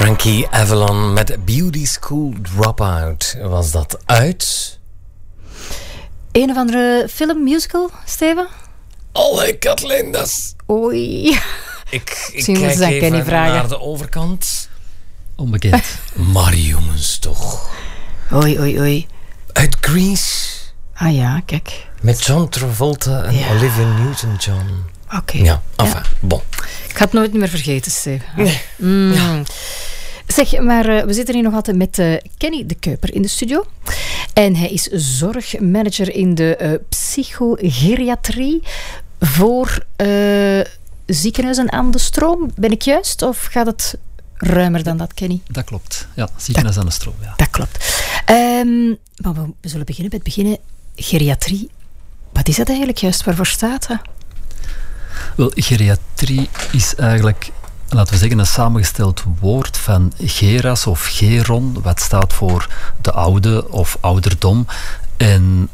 Frankie Avalon met Beauty School Dropout was dat uit. Een of andere film, musical, Steven? Alle Katlindas. Oei. Ik kijk even naar de overkant. Onbekend. Maar jongens toch. Oei. Uit Grease. Ah ja, kijk. Met John Travolta en Olivia Newton-John. Oké. Ja, enfin, bon. Ik ga het nooit meer vergeten, Steven. Nee. Ja. Zeg, maar we zitten hier nog altijd met Kenny de Kuiper in de studio. En hij is zorgmanager in de psychogeriatrie voor ziekenhuizen aan de stroom. Ben ik juist? Of gaat het ruimer dan dat, Kenny? Dat klopt. Ja, ziekenhuis aan de stroom. Ja. Dat klopt. Maar we zullen beginnen bij het beginnen. Geriatrie. Wat is dat eigenlijk juist? Waarvoor staat dat? Wel, geriatrie is eigenlijk, laten we zeggen, een samengesteld woord van geras of geron, wat staat voor de oude of ouderdom. En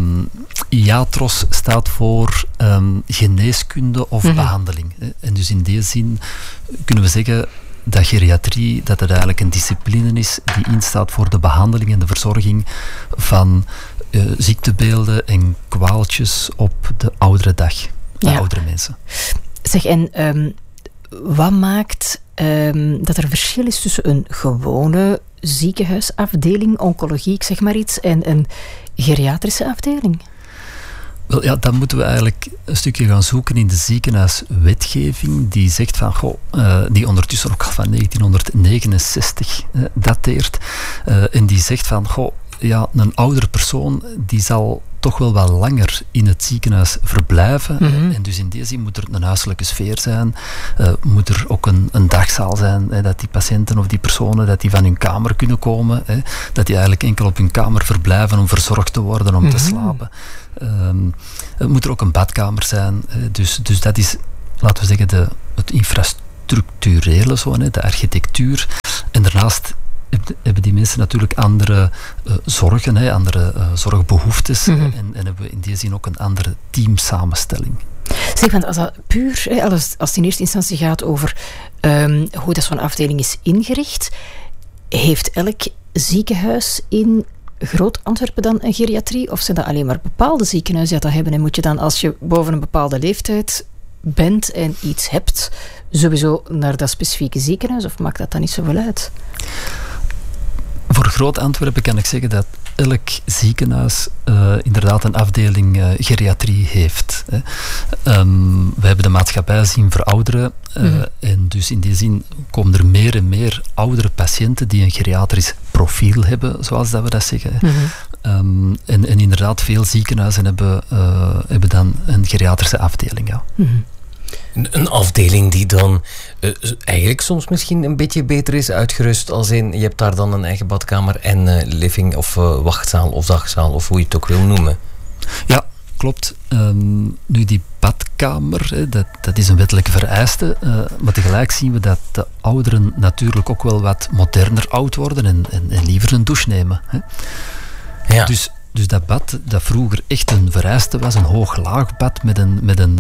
iatros staat voor geneeskunde of behandeling. En dus in deze zin kunnen we zeggen dat geriatrie dat het eigenlijk een discipline is die instaat voor de behandeling en de verzorging van ziektebeelden en kwaaltjes op de oudere dag. De oudere mensen. Zeg, en wat maakt dat er een verschil is tussen een gewone ziekenhuisafdeling, oncologie, ik zeg maar iets, en een geriatrische afdeling? Wel ja, dan moeten we eigenlijk een stukje gaan zoeken in de ziekenhuiswetgeving die zegt van, die ondertussen ook al van 1969 dateert, en die zegt van, een oudere persoon die zal toch wel wat langer in het ziekenhuis verblijven. Mm-hmm. En dus in deze zin moet er een huiselijke sfeer zijn. Moet er ook een dagzaal zijn. Dat die patiënten of die personen dat die van hun kamer kunnen komen. Dat die eigenlijk enkel op hun kamer verblijven om verzorgd te worden, om te slapen. Moet er ook een badkamer zijn. Dus dat is, laten we zeggen, het infrastructurele, de architectuur. En daarnaast hebben die mensen natuurlijk andere zorgen, andere zorgbehoeftes. En hebben we in die zin ook een andere teamsamenstelling. Zeg, want als dat puur, als het in eerste instantie gaat over hoe dat zo'n afdeling is ingericht, heeft elk ziekenhuis in Groot-Antwerpen dan een geriatrie? Of zijn dat alleen maar bepaalde ziekenhuizen die dat hebben? En moet je dan, als je boven een bepaalde leeftijd bent en iets hebt, sowieso naar dat specifieke ziekenhuis? Of maakt dat dan niet zoveel uit? Voor Groot-Antwerpen kan ik zeggen dat elk ziekenhuis inderdaad een afdeling geriatrie heeft. We hebben de maatschappij zien verouderen. En dus in die zin komen er meer en meer oudere patiënten die een geriatrisch profiel hebben, zoals dat we dat zeggen. En inderdaad, veel ziekenhuizen hebben dan een geriatrische afdeling. Ja. Een afdeling die dan eigenlijk soms misschien een beetje beter is uitgerust, als in je hebt daar dan een eigen badkamer en living of wachtzaal of dagzaal of hoe je het ook wil noemen. Ja, klopt. Nu die badkamer, dat is een wettelijke vereiste, maar tegelijk zien we dat de ouderen natuurlijk ook wel wat moderner oud worden en liever een douche nemen. Hè. Ja. Dus dat bad, dat vroeger echt een vereiste was, een hoog-laag bad met een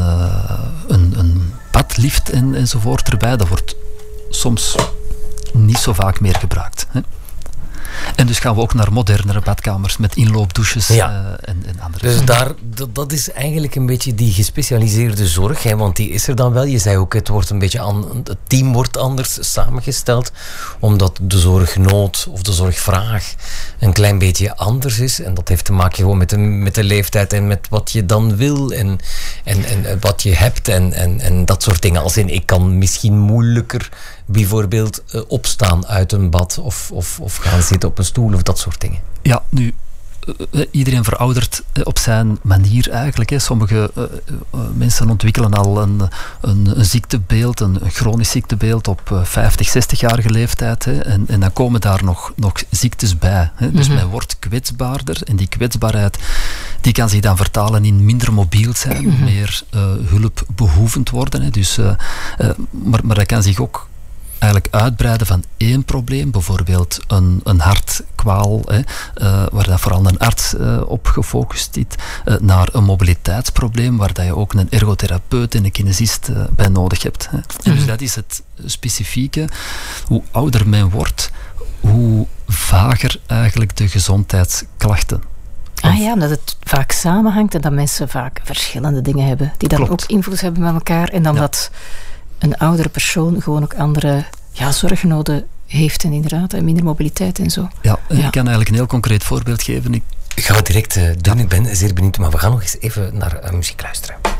badlift enzovoort erbij, dat wordt soms niet zo vaak meer gebruikt. Hè? En dus gaan we ook naar modernere badkamers met inloopdouches en andere. Dus dat is eigenlijk een beetje die gespecialiseerde zorg, hè, want die is er dan wel. Je zei ook, het team wordt anders samengesteld, omdat de zorgnood of de zorgvraag een klein beetje anders is. En dat heeft te maken gewoon met de leeftijd en met wat je dan wil en wat je hebt en dat soort dingen. Als in, ik kan misschien moeilijker bijvoorbeeld opstaan uit een bad of gaan zitten op een stoel of dat soort dingen. Ja, nu, iedereen veroudert op zijn manier eigenlijk. Hè. Sommige mensen ontwikkelen al een ziektebeeld, een chronisch ziektebeeld op 50, 60-jarige leeftijd. Hè. En dan komen daar nog ziektes bij. Hè. Dus men wordt kwetsbaarder en die kwetsbaarheid die kan zich dan vertalen in minder mobiel zijn, meer hulpbehoevend worden. Hè. Dus, maar dat kan zich ook eigenlijk uitbreiden van één probleem, bijvoorbeeld een hartkwaal, waar dat vooral een arts op gefocust is, naar een mobiliteitsprobleem, waar dat je ook een ergotherapeut en een kinesist bij nodig hebt. En dus dat is het specifieke. Hoe ouder men wordt, hoe vager eigenlijk de gezondheidsklachten. Omdat het vaak samenhangt en dat mensen vaak verschillende dingen hebben, die dan ook invloed hebben met elkaar. En dan dat een oudere persoon gewoon ook andere zorgnoden heeft en inderdaad minder mobiliteit en zo. Ja, ik kan eigenlijk een heel concreet voorbeeld geven. Gaan we direct doen. Ik ben zeer benieuwd, maar we gaan nog eens even naar muziek luisteren.